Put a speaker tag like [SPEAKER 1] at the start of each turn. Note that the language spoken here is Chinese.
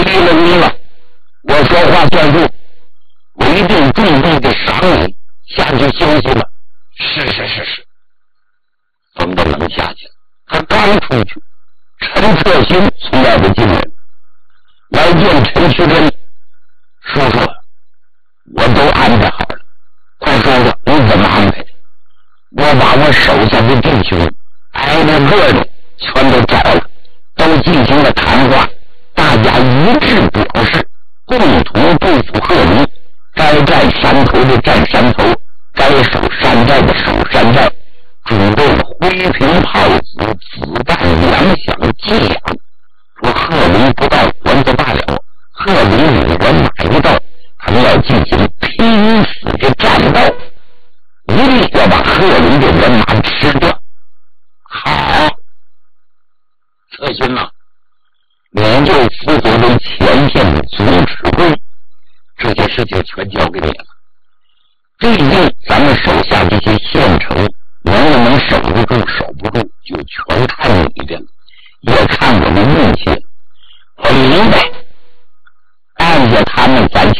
[SPEAKER 1] 议了你了，我说话算数，我一定重重的赏你，下去休息了。是。风都冷下去了。他刚出去，陈特兴从外边进来，来见陈旭珍。叔叔，我都安排好了，快说说你怎么安排的？我把我手下的弟兄挨着个的全都找了，都进行了谈话，大家一致表示共同对付贺龙，该占山头的占山头，该守山寨的守山寨，准备了灰瓶炮子、子弹2响计量。说贺龙不到还就罢了，贺龙有人马一到，他们要进行拼死的战斗，一定要把贺龙的人马吃掉。好，特勋呐，你就负责为前线的总指挥，这些事情全交给你了。毕竟咱们手下这些县城能不能守得住守不住，就全看你的了，也看我们运气了。